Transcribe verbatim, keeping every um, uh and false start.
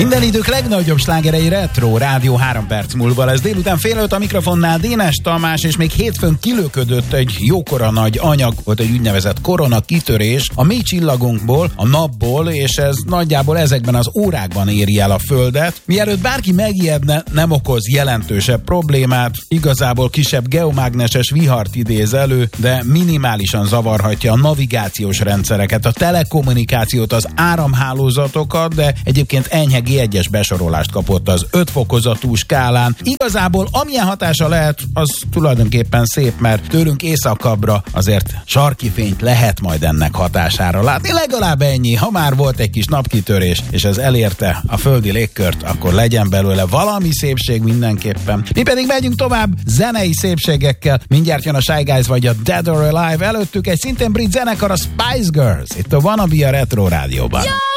Minden idők legnagyobb slágerei Retro Rádió három perc múlva lesz. Délután fél öt a mikrofonnál Dénes Tamás, és még hétfőn kilöködött egy jókora nagy anyag, volt egy úgynevezett korona kitörés a mi csillagunkból, a napból, és ez nagyjából ezekben az órákban éri el a Földet. Mielőtt bárki megijedne, nem okoz jelentősebb problémát, igazából kisebb geomágneses vihart idéz elő, de minimálisan zavarhatja a navigációs rendszereket, a telekommunikációt, az áramhálózatokat, de egyébként enyhe gé egyes besorolást kapott az öt fokozatú skálán. Igazából amilyen hatása lehet, az tulajdonképpen szép, mert tőlünk északabbra azért sarki fényt lehet majd ennek hatására látni. Legalább ennyi. Ha már volt egy kis napkitörés, és ez elérte a földi légkört, akkor legyen belőle valami szépség mindenképpen. Mi pedig megyünk tovább zenei szépségekkel. Mindjárt jön a Shy Guys vagy a Dead or Alive. Előttük egy szintén brit zenekar, a Spice Girls. Itt a Wannabe a Retro Rádióban. Yeah!